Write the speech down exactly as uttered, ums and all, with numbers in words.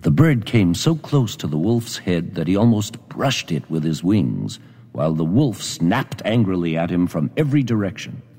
The bird came so close to the wolf's head that he almost brushed it with his wings, while the wolf snapped angrily at him from every direction.